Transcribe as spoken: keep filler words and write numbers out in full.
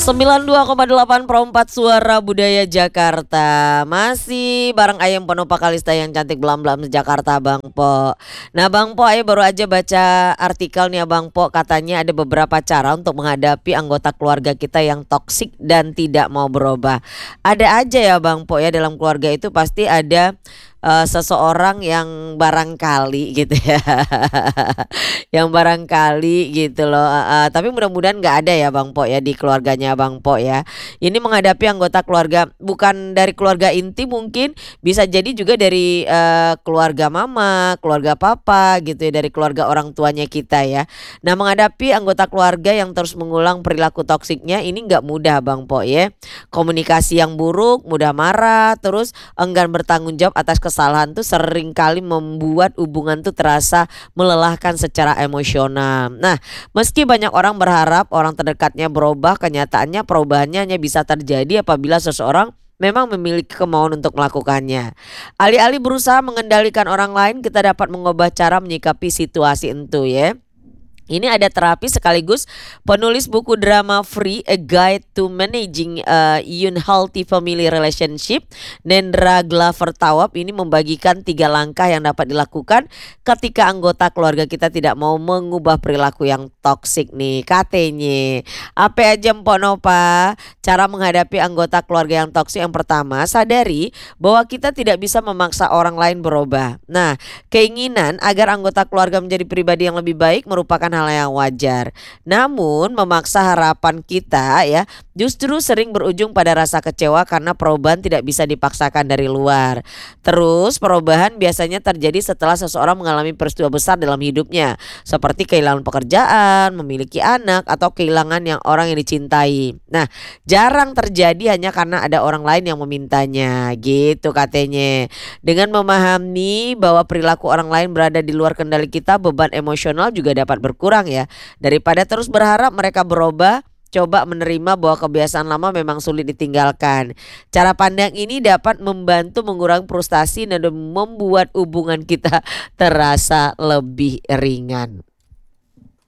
sembilan puluh dua koma delapan Perempat Suara Budaya Jakarta. Masih bareng Ayam Penopa Kalista yang cantik belam-belam Jakarta, Bang Po. Nah Bang Po, Ayah baru aja baca artikel nih ya Bang Po. Katanya ada beberapa cara untuk menghadapi anggota keluarga kita yang toksik dan tidak mau berubah. Ada aja ya Bang Po ya, dalam keluarga itu pasti ada uh, seseorang yang barangkali gitu ya. Yang barangkali gitu loh. Uh, uh, tapi mudah-mudahan nggak ada ya Bang Po ya di keluarganya Bang Po ya. Ini menghadapi anggota keluarga bukan dari keluarga inti, mungkin bisa jadi juga dari uh, keluarga mama, keluarga papa gitu ya, dari keluarga orang tuanya kita ya. Nah menghadapi anggota keluarga yang terus mengulang perilaku toksiknya ini nggak mudah Bang Po ya. Komunikasi yang buruk, mudah marah, terus enggan bertanggung jawab atas kesalahan tuh sering kali membuat hubungan tuh terasa melelahkan secara emosional. Nah, meski banyak orang berharap orang terdekatnya berubah, kenyataannya perubahannya hanya bisa terjadi apabila seseorang memang memiliki kemauan untuk melakukannya. Alih-alih berusaha mengendalikan orang lain, kita dapat mengubah cara menyikapi situasi itu ya. Ini ada terapi sekaligus penulis buku drama Free, A Guide to Managing uh, Unhealthy Family Relationship, Nendra Glover Tawab ini membagikan tiga langkah yang dapat dilakukan ketika anggota keluarga kita tidak mau mengubah perilaku yang toksik nih. Katanya apa aja Mpok Nopa cara menghadapi anggota keluarga yang toksik? Yang pertama, sadari bahwa kita tidak bisa memaksa orang lain berubah. Nah, keinginan agar anggota keluarga menjadi pribadi yang lebih baik merupakan hal yang wajar. Namun memaksa harapan kita ya justru sering berujung pada rasa kecewa karena perubahan tidak bisa dipaksakan dari luar. Terus perubahan biasanya terjadi setelah seseorang mengalami peristiwa besar dalam hidupnya, seperti kehilangan pekerjaan, memiliki anak, atau kehilangan yang orang yang dicintai. Nah, jarang terjadi hanya karena ada orang lain yang memintanya, gitu katanya. Dengan memahami bahwa perilaku orang lain berada di luar kendali kita, beban emosional juga dapat berkurang ya. Daripada terus berharap mereka berubah, coba menerima bahwa kebiasaan lama memang sulit ditinggalkan. Cara pandang ini dapat membantu mengurangi frustasi dan membuat hubungan kita terasa lebih ringan.